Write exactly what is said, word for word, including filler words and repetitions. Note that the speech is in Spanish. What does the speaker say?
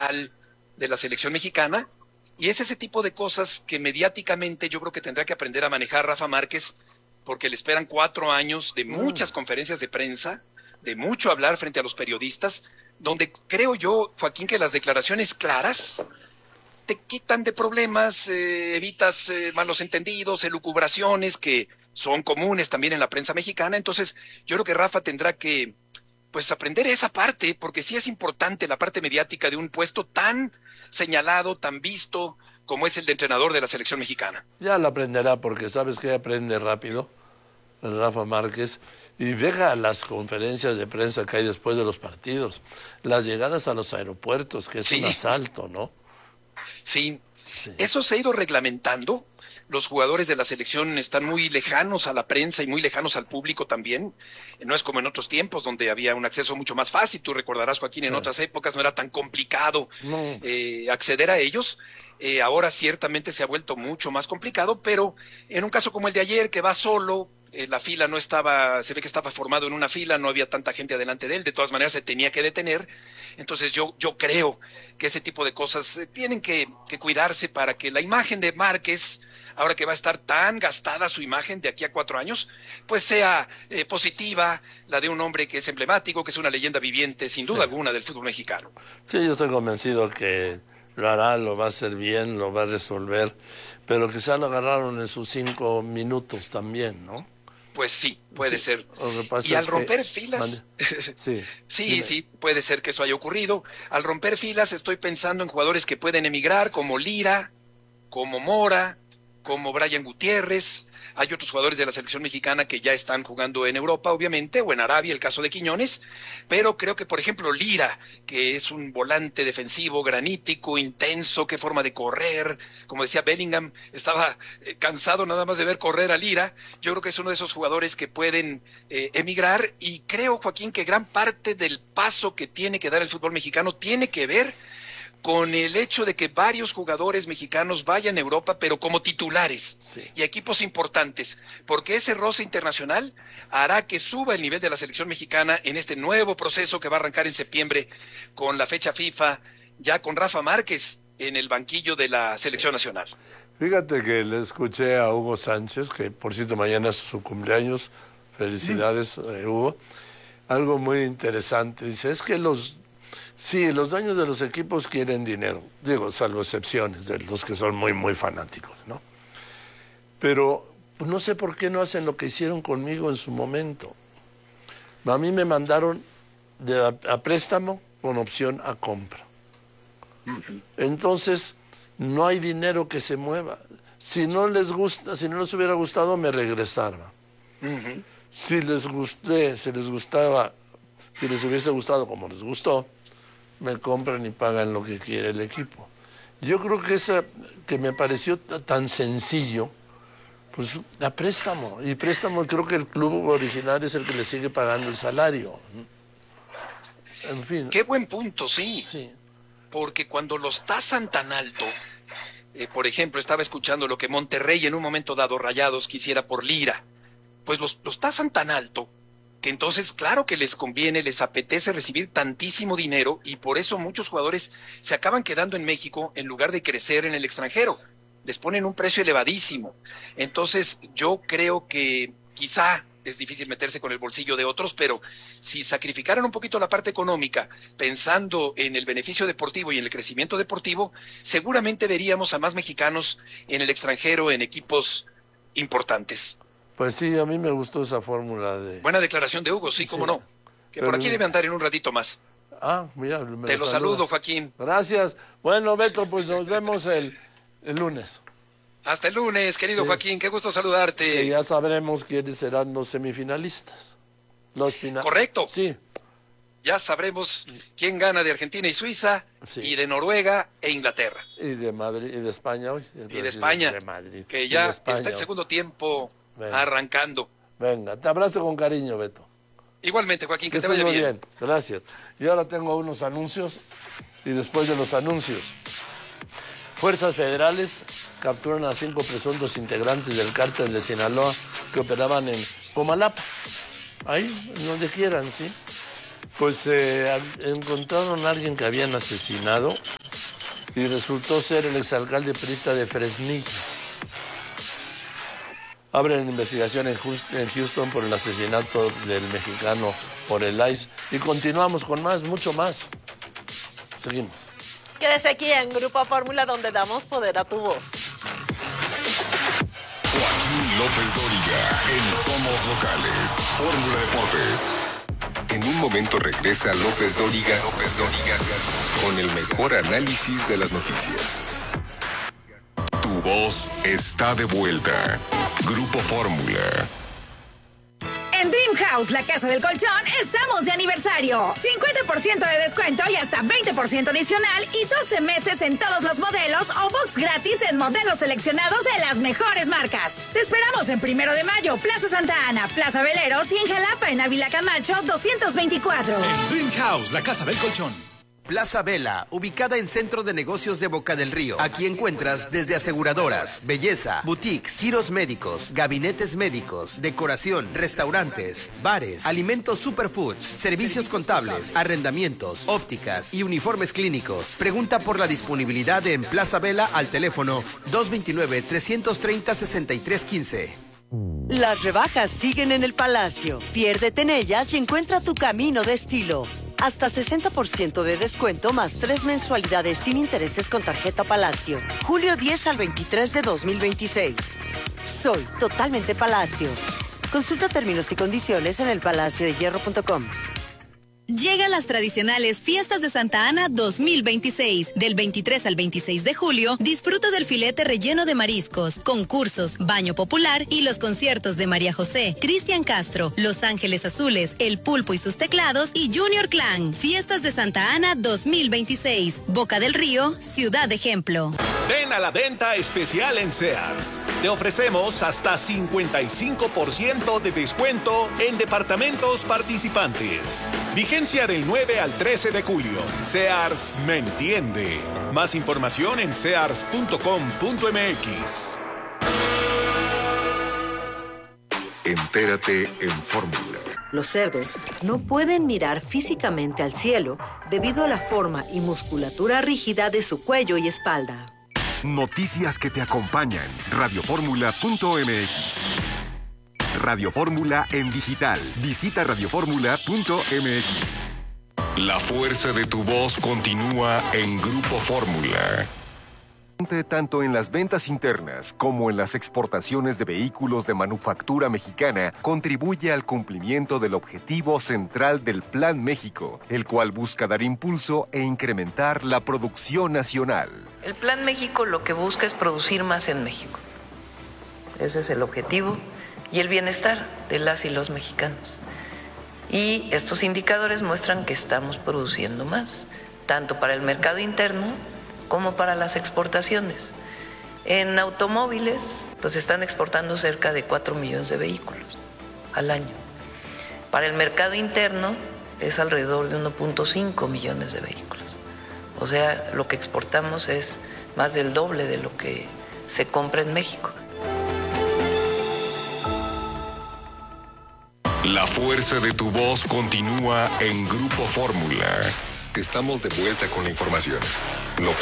general de la selección mexicana, y es ese tipo de cosas que mediáticamente yo creo que tendrá que aprender a manejar Rafa Márquez, porque le esperan cuatro años de muchas mm. conferencias de prensa, de mucho hablar frente a los periodistas, donde creo yo, Joaquín, que las declaraciones claras te quitan de problemas, eh, evitas eh, malos entendidos, elucubraciones que son comunes también en la prensa mexicana. Entonces yo creo que Rafa tendrá que pues aprender esa parte, porque sí es importante la parte mediática de un puesto tan señalado, tan visto como es el de entrenador de la selección mexicana. Ya lo aprenderá, porque sabes que aprende rápido el Rafa Márquez, y deja las conferencias de prensa que hay después de los partidos, las llegadas a los aeropuertos, que es sí. un asalto, ¿no? Sí. sí, eso se ha ido reglamentando. Los jugadores de la selección están muy lejanos a la prensa y muy lejanos al público también. No es como en otros tiempos donde había un acceso mucho más fácil. Tú recordarás, Joaquín, en sí. otras épocas no era tan complicado no. eh, acceder a ellos. Eh, ahora ciertamente se ha vuelto mucho más complicado, pero en un caso como el de ayer, que va solo, eh, la fila no estaba, se ve que estaba formado en una fila, no había tanta gente adelante de él, de todas maneras se tenía que detener. Entonces yo, yo creo que ese tipo de cosas eh, tienen que, que cuidarse para que la imagen de Márquez, ahora que va a estar tan gastada su imagen de aquí a cuatro años, pues sea eh, positiva, la de un hombre que es emblemático, que es una leyenda viviente, sin duda sí. alguna, del fútbol mexicano. Sí, yo estoy convencido que lo hará, lo va a hacer bien, lo va a resolver, pero quizá lo agarraron en sus cinco minutos también, ¿no? Pues sí, puede sí, ser. Y al romper que... filas, sí, sí, sí, puede ser que eso haya ocurrido. Al romper filas estoy pensando en jugadores que pueden emigrar, como Lira, como Mora, como Brian Gutiérrez. Hay otros jugadores de la selección mexicana que ya están jugando en Europa, obviamente, o en Arabia, el caso de Quiñones, pero creo que, por ejemplo, Lira, que es un volante defensivo granítico, intenso, qué forma de correr, como decía Bellingham, estaba eh, cansado nada más de ver correr a Lira. Yo creo que es uno de esos jugadores que pueden eh, emigrar, y creo, Joaquín, que gran parte del paso que tiene que dar el fútbol mexicano tiene que ver con el hecho de que varios jugadores mexicanos vayan a Europa, pero como titulares sí. y equipos importantes, porque ese roce internacional hará que suba el nivel de la selección mexicana en este nuevo proceso que va a arrancar en septiembre con la fecha FIFA, ya con Rafa Márquez en el banquillo de la selección nacional. Fíjate que le escuché a Hugo Sánchez, que por cierto mañana es su cumpleaños, felicidades mm. eh, Hugo, algo muy interesante, dice, es que los Sí, los dueños de los equipos quieren dinero, digo, salvo excepciones de los que son muy, muy fanáticos, ¿no? Pero pues, no sé por qué no hacen lo que hicieron conmigo en su momento. A mí me mandaron de a, a préstamo con opción a compra. Entonces, no hay dinero que se mueva. Si no les gusta, si no les hubiera gustado, me regresaba. Uh-huh. Si les gusté, si les gustaba, si les hubiese gustado como les gustó, me compran y pagan lo que quiere el equipo. Yo creo que esa que me pareció tan sencillo, pues a préstamo. Y préstamo, creo que el club original es el que le sigue pagando el salario. En fin. Qué buen punto, sí. Sí. Porque cuando los tasan tan alto, eh, por ejemplo, estaba escuchando lo que Monterrey en un momento dado, Rayados, quisiera por Lira, pues los, los tasan tan alto, que entonces, claro que les conviene, les apetece recibir tantísimo dinero, y por eso muchos jugadores se acaban quedando en México en lugar de crecer en el extranjero. Les ponen un precio elevadísimo. Entonces, yo creo que quizá es difícil meterse con el bolsillo de otros, pero si sacrificaran un poquito la parte económica, pensando en el beneficio deportivo y en el crecimiento deportivo, seguramente veríamos a más mexicanos en el extranjero, en equipos importantes. Pues sí, a mí me gustó esa fórmula de... Buena declaración de Hugo, sí, cómo sí. no. Que Pero... por aquí debe andar en un ratito más. Ah, mira, me Te lo, lo saludo, Joaquín. Gracias. Bueno, Beto, pues nos vemos el, el lunes. Hasta el lunes, querido sí. Joaquín, qué gusto saludarte. Y ya sabremos quiénes serán los semifinalistas. Los final... Correcto. Sí. Ya sabremos quién gana de Argentina y Suiza, sí. y de Noruega e Inglaterra. Y de Madrid, y de España hoy. Y de España, de Madrid. que ya España, está el segundo tiempo... Venga. Arrancando. Venga, te abrazo con cariño, Beto. Igualmente, Joaquín, que, que te vaya muy bien. bien. Gracias. Y ahora tengo unos anuncios, y después de los anuncios, fuerzas federales capturan a cinco presuntos integrantes del cártel de Sinaloa que operaban en Comalapa. Ahí, donde quieran, ¿sí? Pues eh, encontraron a alguien que habían asesinado y resultó ser el exalcalde priista de Fresnillo. Abren investigación en Houston por el asesinato del mexicano por el I C E. Y continuamos con más, mucho más. Seguimos. Quédese aquí en Grupo Fórmula, donde damos poder a tu voz. Joaquín López Dóriga en Somos Locales. Fórmula Deportes. En un momento regresa López Dóriga, López Dóriga con el mejor análisis de las noticias. Tu voz está de vuelta. Grupo Fórmula. En Dream House, la casa del colchón, estamos de aniversario. cincuenta por ciento de descuento y hasta veinte por ciento adicional y doce meses en todos los modelos o box gratis en modelos seleccionados de las mejores marcas. Te esperamos en Primero de Mayo, Plaza Santa Ana, Plaza Veleros y en Jalapa, en Ávila Camacho, doscientos veinticuatro. En Dream House, la casa del colchón. Plaza Vela, ubicada en Centro de Negocios de Boca del Río. Aquí encuentras desde aseguradoras, belleza, boutiques, giros médicos, gabinetes médicos, decoración, restaurantes, bares, alimentos superfoods, servicios contables, arrendamientos, ópticas y uniformes clínicos. Pregunta por la disponibilidad en Plaza Vela al teléfono dos veintinueve, trescientos treinta, sesenta y tres quince. Las rebajas siguen en el Palacio. Piérdete en ellas y encuentra tu camino de estilo. Hasta sesenta por ciento de descuento más tres mensualidades sin intereses con tarjeta Palacio. Julio diez al veintitrés de dos mil veintiséis. Soy totalmente Palacio. Consulta términos y condiciones en el palacio de hierro punto com. Llegan las tradicionales Fiestas de Santa Ana dos mil veintiséis. Del veintitrés al veintiséis de julio, disfruta del filete relleno de mariscos, concursos, baño popular y los conciertos de María José, Cristian Castro, Los Ángeles Azules, El Pulpo y sus teclados y Junior Clan. Fiestas de Santa Ana dos mil veintiséis. Boca del Río, ciudad ejemplo. Ven a la venta especial en Sears. Te ofrecemos hasta cincuenta y cinco por ciento de descuento en departamentos participantes. Vigencia del nueve al trece de julio. Sears me entiende. Más información en sears punto com punto m x. Entérate en Fórmula. Los cerdos no pueden mirar físicamente al cielo debido a la forma y musculatura rígida de su cuello y espalda. Noticias que te acompañan. radio fórmula punto m x. Radio Fórmula en digital. Visita radio fórmula punto m x. La fuerza de tu voz continúa en Grupo Fórmula. Tanto en las ventas internas como en las exportaciones de vehículos de manufactura mexicana, contribuye al cumplimiento del objetivo central del Plan México, el cual busca dar impulso e incrementar la producción nacional. El Plan México lo que busca es producir más en México. Ese es el objetivo y el bienestar de las y los mexicanos. Y estos indicadores muestran que estamos produciendo más, tanto para el mercado interno como para las exportaciones. En automóviles, pues están exportando cerca de cuatro millones de vehículos al año. Para el mercado interno es alrededor de uno punto cinco millones de vehículos. O sea, lo que exportamos es más del doble de lo que se compra en México. La fuerza de tu voz continúa en Grupo Fórmula. Estamos de vuelta con la información. López